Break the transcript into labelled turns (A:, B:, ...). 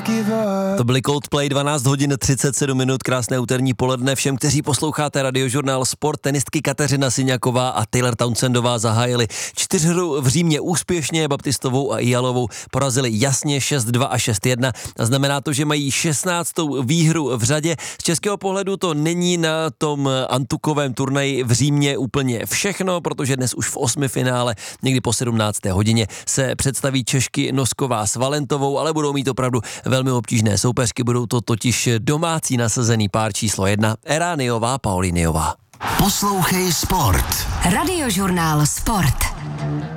A: To byly Coldplay, 12 hodin 37 minut, krásné úterní poledne všem, kteří posloucháte Radiožurnál Sport. Tenistky Kateřina Syňaková a Taylor Townsendová zahájili čtyřhru v Římě úspěšně, Baptistovou a Iyalovou porazili jasně 6-2 a 6-1 a znamená to, že mají 16. výhru v řadě. Z českého pohledu to není na tom antukovém turnaji v Římě úplně všechno, protože dnes už v 8. finále, někdy po 17. hodině, se představí Češky Nosková s Valentovou, ale budou mít opravdu velmi obtížné soupeřky, budou to totiž domácí nasazený pár číslo 1, Erraniová Pauliniová.
B: Poslouchej Sport.
C: Radiožurnál Sport.